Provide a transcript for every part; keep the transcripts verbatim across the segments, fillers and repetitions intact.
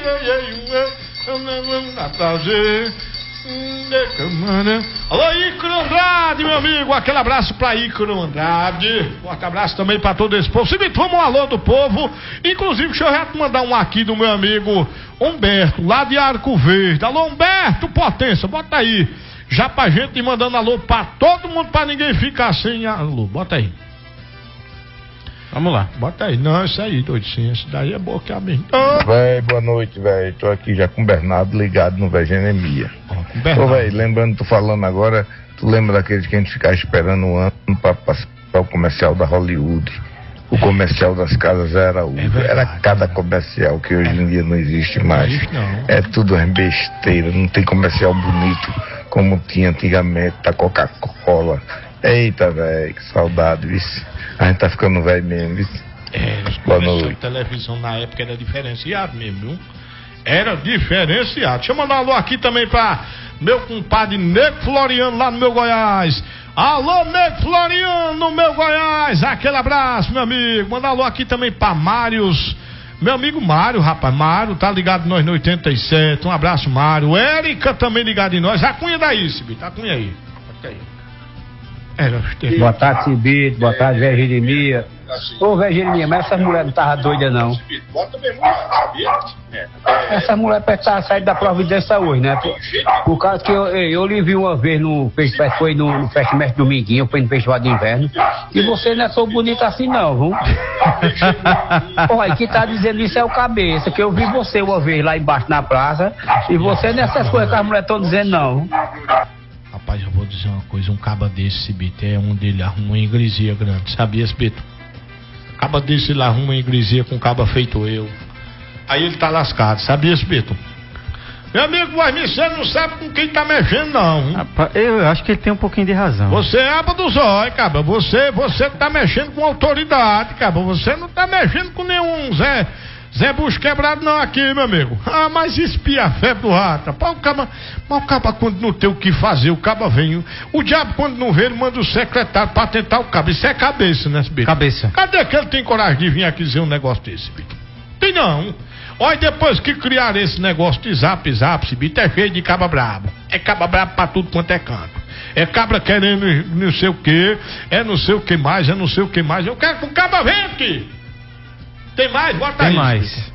prazer. Alô, Ícaro Andrade, meu amigo, aquele abraço pra Ícaro Andrade, forte abraço também pra todo esse povo. Se me toma um alô do povo, inclusive deixa eu já te mandar um aqui do meu amigo Humberto, lá de Arco Verde. Alô, Humberto, potência, bota aí, já pra gente ir mandando alô pra todo mundo, pra ninguém ficar sem alô, bota aí. Vamos lá. Bota aí. Não, isso aí, doidinho. Isso daí é boa que a minha. Oh. Véi, boa noite, velho. Tô aqui já com o Bernardo ligado no Véi Genemia. Oh, Ô, velho, lembrando, tu falando agora, tu lembra daqueles que a gente ficava esperando um ano pra passar o comercial da Hollywood? O comercial das casas era o. É era cada comercial que hoje em dia não existe mais. Não existe, não. É tudo besteira, não tem comercial bonito como tinha antigamente da Coca-Cola. Eita, velho, que saudade, vice. A gente tá ficando velho mesmo, vice. É, os comerciais de televisão na época era diferenciado mesmo, viu? Era diferenciado. Deixa eu mandar um alô aqui também pra meu compadre Nego Floriano lá no meu Goiás. Alô, Nego Floriano, meu Goiás. Aquele abraço, meu amigo. Mandar um alô aqui também pra Mários. Meu amigo Mário, rapaz, Mário, tá ligado em nós no oitenta e sete. Um abraço, Mário. Érica também ligado em nós. A cunha daí, Cibito, a cunha aí. Bota aí. É, boa tarde, Cibito. Boa tarde, velho Jeremia. Ô, velho Jeremia, mas essa mulher não tava doida, não. Essa mulher parece que tava saindo da Providência hoje, né? Por, por causa que eu, eu lhe vi uma vez no festival, foi no, no Festival Dominguinho, foi no Festival de Inverno. E você não é tão bonita assim, não, viu? Olha, quem tá dizendo isso é o Cabeça, que eu vi você uma vez lá embaixo na praça. E você nessas coisas que as mulheres estão dizendo, não. Rapaz, eu vou dizer uma coisa, um caba desse, Cibito, é um dele arruma uma igreja grande, sabia, Cibito? Caba desse lá arruma uma igreja com um caba feito eu. Aí ele tá lascado, sabia, Cibito? Meu amigo, mas você não sabe com quem tá mexendo, não. Rapaz, eu acho que ele tem um pouquinho de razão. Você é aba do zóio, caba, você, você tá mexendo com autoridade, caba, você não tá mexendo com nenhum Zé... Zé Bucho quebrado não aqui, meu amigo. Ah, mas espia a febre do rato. Pá, o caba, mas o caba quando não tem o que fazer, o caba vem. O diabo quando não vê, ele manda o secretário pra tentar o caba. Isso é cabeça, né, Cibito? Cabeça. Cadê que ele tem coragem de vir aqui dizer um negócio desse, Cibito? Tem não. Olha, depois que criaram esse negócio de zap, zap, Cibito, é cheio de caba brabo. É caba brabo pra tudo quanto é canto. É cabra querendo não sei o que, é não sei o que mais, é não sei o que mais. Eu quero que o caba venha aqui. Tem mais? Bota Tem aí. Tem mais.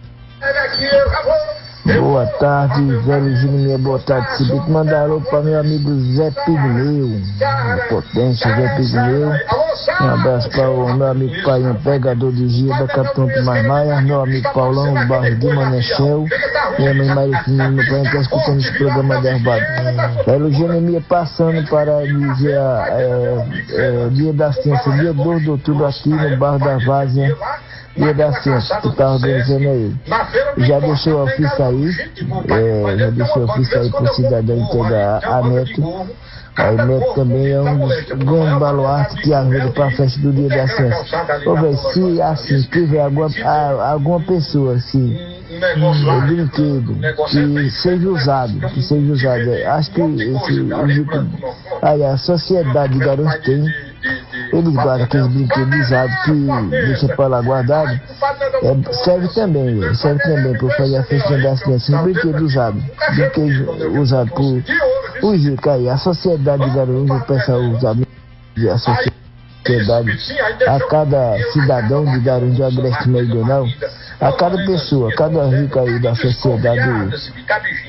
Boa tarde, velho Juninho. Boa tarde, Cibito. Mandar alô pra meu amigo Zé Pigmeu. Potência, Zé Pigmeu. Um abraço para o meu amigo Paião, pegador de Gia da Capitão Tomás Maia. Meu amigo Paulão, do bairro de Manechel. Minha mãe Marifina, meu pai está escutando esse programa derrubado. Velho Juninho passando para dizer é, é, Dia da Ciência, dia dois de outubro aqui no bairro da Várzea. Dia da Ciência, que tá organizando aí. Já deixou o ofício aí, é, já deixou o ofício aí pro cidadão entregar a Neto. Aí Neto também é um dos grandes baluartes que ajuda pra festa do Dia da Ciência. Ô, velho, se assim tiver alguma, a, alguma pessoa assim, um brinquedo que seja usado, que seja usado, acho que esse, aí a sociedade de Garanhuns tem. Eles guardam aqueles brinquedos usados que deixa pra lá guardado. É, serve também, véio, serve também para fazer a festa das crianças. Um brinquedo usado, brinquedo usado por os ricos aí. A sociedade de Garanhuns, o pessoal usa a sociedade, a cada cidadão de Garanhuns do Agreste Meridional, a cada pessoa, cada rico aí da sociedade.